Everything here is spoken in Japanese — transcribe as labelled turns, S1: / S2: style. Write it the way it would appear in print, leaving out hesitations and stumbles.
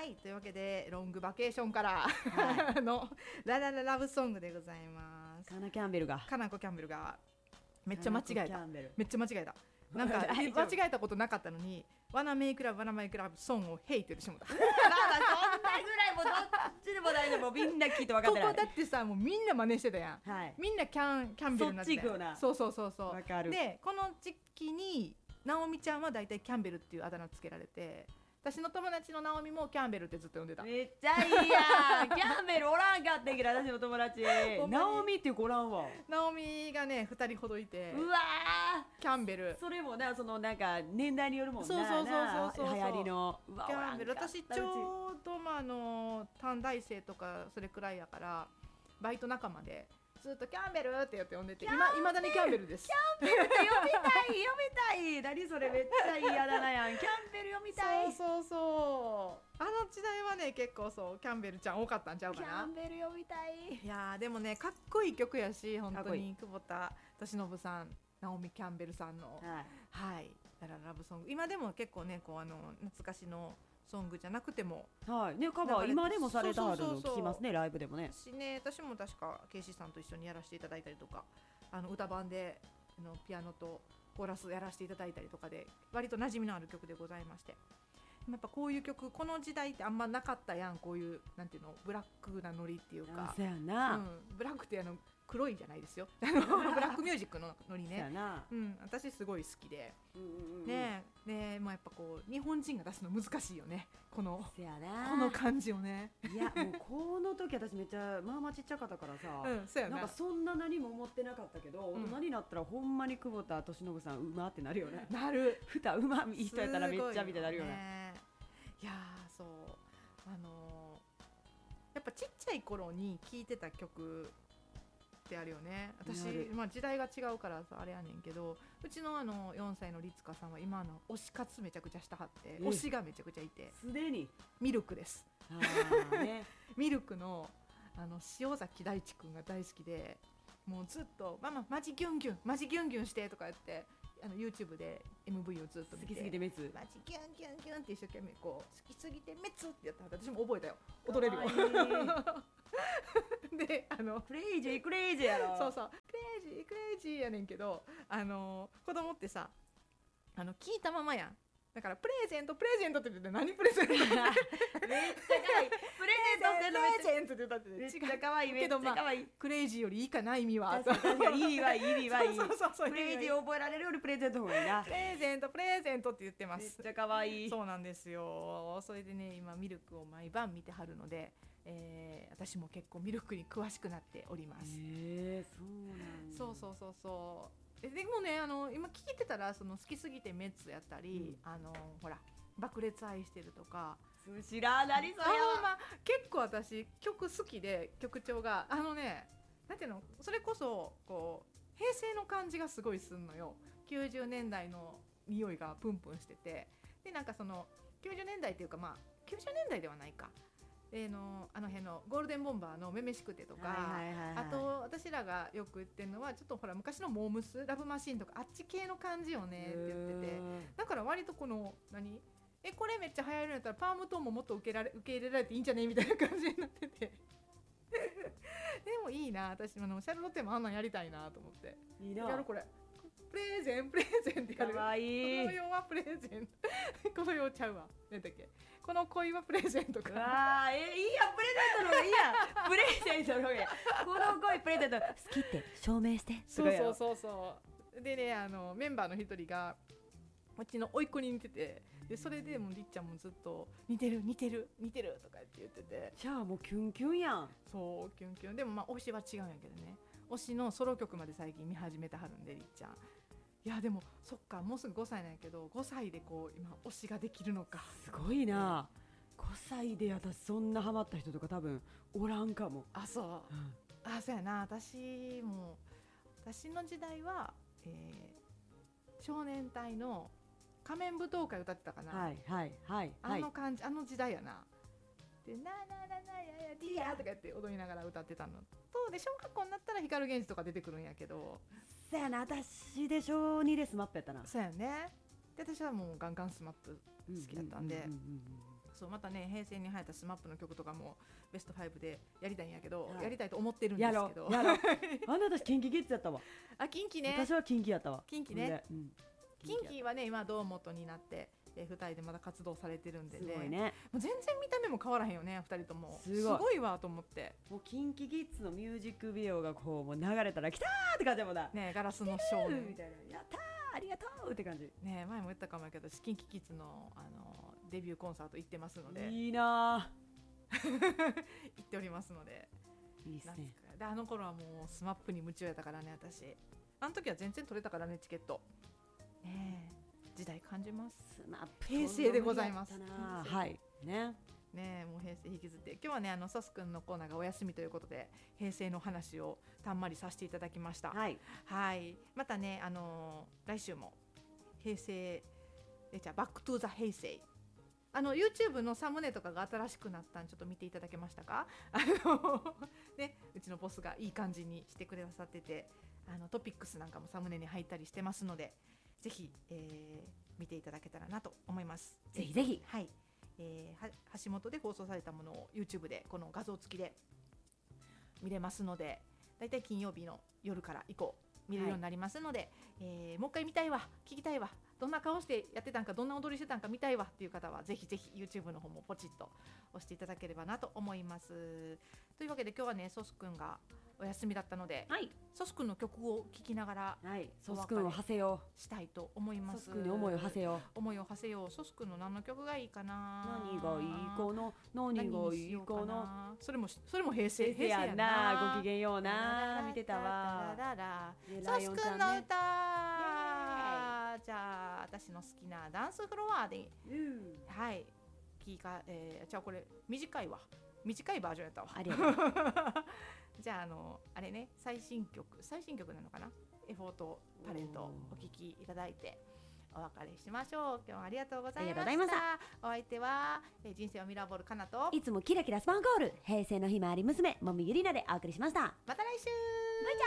S1: はいというわけでロングバケーションから、
S2: はい、
S1: のララララブソングでございます。
S2: カナキャンベルが
S1: カナコキャンベルがめっちゃ間違えた。めっちゃ間違えた。なんか
S2: 大丈夫
S1: 間違えたことなかったのにワナメイクラブワナメイクラブソングをヘイって言ってしまった。
S2: まあそんなぐらいもうどっちでも大丈夫。みんな聞いて分かってない。
S1: ここだってさもうみんな真似してたやん、
S2: はい、
S1: みんなキャンベルになってた
S2: そっち行くよな。
S1: そうそうそうそう。
S2: 分かる。
S1: でこの時期にナオミちゃんはだいたいキャンベルっていうあだ名つけられて、私の友達のナオミもキャンベルってずっと呼んでた。
S2: めっちゃいいやん。キャンベルおらんかってんけど、私の友達ナオミっていう子おらんわ。
S1: ナオミがね2人ほどいて、
S2: うわ
S1: キャンベル
S2: それもな、そのなんか年代によるもんな。
S1: そうそうそうそう
S2: 流行りのうわ
S1: キャンベル。私ち
S2: う
S1: ょうど短大生とかそれくらいやからバイト仲間でずっとキャンベルって言って呼んでて、いまだにキャンベルです。
S2: キャンベルって読みたい読みたい。何それめっちゃいいやだなやん。キャンベル読みたい。
S1: そうそうそうあの時代はね結構そうキャンベルちゃん多かったんちゃうかな。
S2: キャンベル読みたい。
S1: いやーでもねかっこいい曲やし本当
S2: かっこい
S1: に久保田利伸さんナオミキャンベルさんのはいラララブソング、今でも結構ねこう懐かしのソングじゃなくても
S2: はいね、カバー今でもされたはるの
S1: そうそうそうそう
S2: 聞きますね、ライブでもね。
S1: 私も確かケイシーさんと一緒にやらせていただいたりとか歌版でピアノとコーラスやらせていただいたりとかで割と馴染みのある曲でございまして、やっぱこういう曲この時代ってあんまなかったやん。こういうなんていうのブラックなノリっていうか、
S2: そうやな、
S1: ブラックって黒いじゃないですよブラックミュージックのノリね、私すごい好きで、ねえもうやっぱこう日本人が出すの難しいよね、この感じをね。
S2: いやもうこの時私めっちゃまあまあちっちゃかったからさ、
S1: そうやな。
S2: なんかそんな何も思ってなかったけど、大人になったらほんまに久保田利伸さんうまってなるよね。
S1: なる。
S2: 歌うまい人やったらめっちゃみたいになるよね。
S1: いやそうやっぱちっちゃい頃に聴いてた曲ってあるよね。私、時代が違うからさあれやねんけど、うちの4歳の律香さんは今推し活めちゃくちゃしたはって、推しがめちゃくちゃいて、
S2: すでに
S1: ミルクです。
S2: ね、
S1: ミルクの塩崎大地君が大好きで、もうずっとマママジギュンギュンマジギュンギュンしてとか言ってYouTube で MV をずっと見て、
S2: 好きすぎてメツ
S1: マジギュンギュンギュンって一生懸命こう好きすぎてメツってやったら私も覚えたよ。踊れるよで
S2: クレイジークレイジーやろ。
S1: そうそうクレイジークレイジーやねんけど、子供ってさ聞いたままやん。だからプレゼントプレゼントって言って何プレゼントめっちゃ可愛い。プレゼントってプレゼントって言ったって
S2: めっちゃ可愛いめっちゃ可愛い。
S1: クレイジーよりいいかな意味は。
S2: 確かに意味はいい意味はいい。
S1: そう
S2: クレイジー覚えられるよりプレゼントの方がいいな。
S1: プレゼントプレゼントって言ってます。
S2: めっちゃ可愛い。
S1: そうなんですよ。それでね今ミルクを毎晩見てはるので、私も結構ミルクに詳しくなっております。
S2: そうなんだ。
S1: そうそうそうそう。でもね今聞いてたら好きすぎてメッツやったり、ほら爆裂愛してるとか
S2: 知らなりそうやわ。
S1: 結構私曲好きで、曲調がなんていうの、それこそこう平成の感じがすごいすんのよ。90年代の匂いがプンプンしてて、でなんかその90年代っていうか90年代ではないか、あの辺のゴールデンボンバーのめめしくてとか、あと私らがよく言ってるのはちょっとほら昔のモームスラブマシーンとかあっち系の感じよねって言ってて、だから割とこのこれめっちゃ流行るんやったらパームトーンももっと受け入れられていいんじゃねみたいな感じになっててでもいいな、私シャルロッテもあんなんやりたいなと思って。
S2: いいな、
S1: やるこれプレゼンプレゼンってやる。
S2: かわいい。
S1: この世はプレゼンこの世ちゃうわ、何だっけ、この恋はプレゼントか。
S2: いいやん、プレゼントの方がいいやん。プレゼントの方がいいやん。この恋プレゼント好きって証明して。
S1: そうそうそうそうでね、メンバーの一人がうちの甥っ子に似てて、でそれでもうりっちゃんもずっと似てる似てる似てるとかって言ってて、
S2: じゃあもうキュンキュンやん。
S1: そうキュンキュン。でも推しは違うんやけどね、推しのソロ曲まで最近見始めてはるんでりっちゃん。いやでもそっか、もうすぐ5歳なんやけど5歳でこう今推しができるのか、
S2: すごいな。5歳で私そんなハマった人とか多分おらんかも。
S1: そう、そうやな。私の時代は、少年隊の仮面舞踏会歌ってたかな。あの感じ、あの時代やな。でななななややディアとか言って踊りながら歌ってたのと、で小学校になったら光源氏とか出てくるんやけど、
S2: そうやな、私で小2でスマップやったな。
S1: そうやね。で私はもうガンガンスマップ好きだったんで、 そうまたね平成に入ったスマップの曲とかもベスト5でやりたいんやけど、
S2: はい
S1: やりたいと思ってるんですけど
S2: やろあんな私キンキキッズやったわ。
S1: あ近畿ね
S2: 私はキンキやったわ。
S1: 近畿ね、
S2: ほんで
S1: 近畿はね今堂本になって2人でまだ活動されてるんでね、
S2: すごいね。
S1: もう全然見た目も変わらへんよね2人とも
S2: すごい
S1: わと思って、
S2: もうキンキキッズのミュージックビデオがこうもう流れたら来たーって感じやもんな。
S1: ねガラスの少年
S2: みたいな、やったーありがとうって感じ。
S1: ね前も言ったかもやけどキンキキッズのデビューコンサート行ってますので
S2: いいな
S1: 行っておりますので、
S2: ー。いいっすね。
S1: であの頃はもうスマップに夢中やったからね私あの時は全然取れたからねチケットね時代感じます
S2: スマップ
S1: 平成でございます
S2: とんでもなかったな。はいね。
S1: ねもう平成引きずって今日はねソスくんのコーナーがお休みということで平成の話をたんまりさせていただきました
S2: はい。
S1: はいまたね来週も平成じゃあバックトゥーザ平成YouTube のサムネとかが新しくなったんちょっと見ていただけましたかね、うちのボスがいい感じにしてくださっててトピックスなんかもサムネに入ったりしてますのでぜひ、見ていただけたらなと思います。
S2: ぜひぜひ。
S1: はい、橋本で放送されたものを YouTube でこの画像付きで見れますのでだいたい金曜日の夜から以降見れるようになりますので、もう一回見たいわ聞きたいわどんな顔してやってたんかどんな踊りしてたんか見たいわっていう方はぜひぜひ YouTube の方もポチッと押していただければなと思います。というわけで今日はねソスくんがお休みだったので、
S2: はい。
S1: ソスくんの曲を聴きながら
S2: はい。ソス君を馳せよ
S1: したいと思いま
S2: う。
S1: す。
S2: ソス君に思いを馳せよ
S1: 思いを馳せよう。ソスくんの何の曲がいいか
S2: う。
S1: な。
S2: 何がいいかな。何がいいかな。
S1: それも平成
S2: 平成やな。ごきげんような。見てたわ。
S1: ソスくんの歌。
S2: イエ
S1: じゃあ私の好きなダンスフロアで、
S2: うん
S1: はいじゃあこれ短いバージョンやったわ。
S2: ありがとう。
S1: じゃああれね最新曲なのかなエフォートタレントお聞きいただいてお別れしましょう。今日はありがとうございました。
S2: ありがとうございました。
S1: お相手は、人生をミラーボールかなと
S2: いつもキラキラスパンコール平成のひまわり娘もみゆりなでお送りしました。
S1: また来週。
S2: バイチャー。